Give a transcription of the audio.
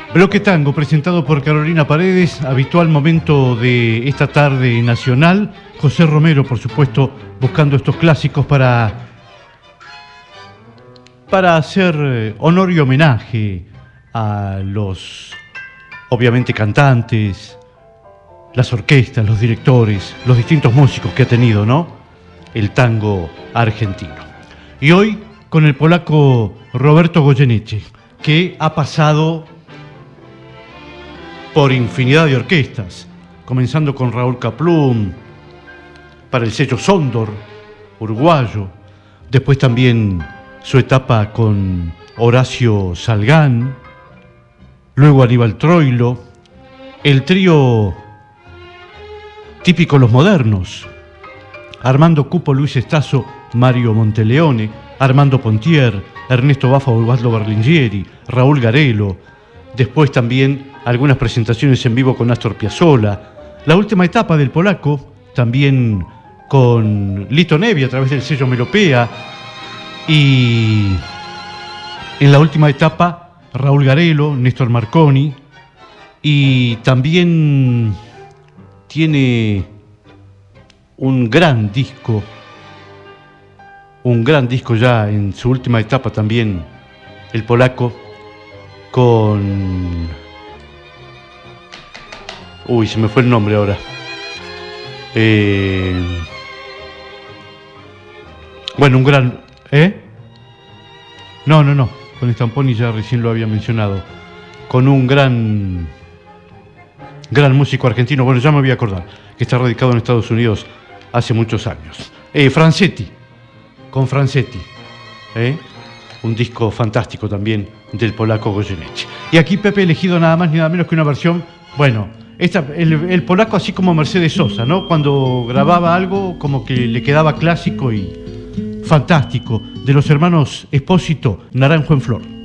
Bloque Tango, presentado por Carolina Paredes, habitual momento de esta tarde nacional. José Romero, por supuesto, buscando estos clásicos para hacer honor y homenaje a los, obviamente, cantantes, las orquestas, los directores, los distintos músicos que ha tenido, ¿no?, el tango argentino. Y hoy con el polaco Roberto Goyeneche, que ha pasado por infinidad de orquestas, comenzando con Raúl Kaplún, para el sello Sondor, uruguayo, después también su etapa con Horacio Salgán, luego Aníbal Troilo, el trío típico Los Modernos, Armando Cupo, Luis Estazo, Mario Monteleone, Armando Pontier, Ernesto Baffa, Osvaldo Berlingieri, Raúl Garelo, después también algunas presentaciones en vivo con Astor Piazzolla, la última etapa del polaco, también con Lito Nevi a través del sello Melopea, y en la última etapa Raúl Garelo, Néstor Marconi, y también tiene un gran disco ya en su última etapa también, el polaco, con... Uy, se me fue el nombre ahora. Bueno, un gran... No, con Stamponi ya recién lo había mencionado. Con un gran músico argentino, bueno, ya me voy a acordar, que está radicado en Estados Unidos hace muchos años. Francetti, con Francetti, un disco fantástico también del polaco Goyeneche. Y aquí Pepe ha elegido nada más ni nada menos que una versión, bueno, el polaco así como Mercedes Sosa, ¿no? Cuando grababa algo como que le quedaba clásico y fantástico, de los hermanos Espósito, Naranjo en Flor.